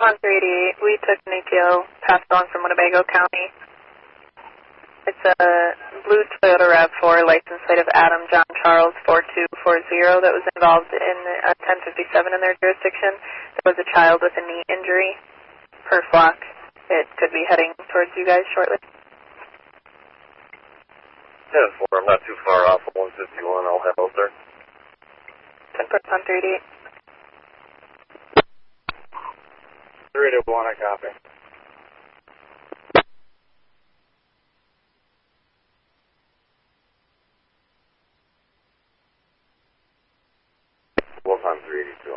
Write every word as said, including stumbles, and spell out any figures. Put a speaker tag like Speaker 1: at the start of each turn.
Speaker 1: on three eighty-eight, we took an A T O passed on from Winnebago County. It's a blue Toyota RAV four, license plate of Adam John Charles four two four zero that was involved in a ten fifty-seven in their jurisdiction. There was a child with a knee injury per flock. It could be heading towards you guys shortly.
Speaker 2: ten four, I'm not too far off of one fifty-one, I'll head out there.
Speaker 1: ten four on three eighty-eight.
Speaker 3: three eighty-one, I copy.
Speaker 2: Wolf on three eighty-two.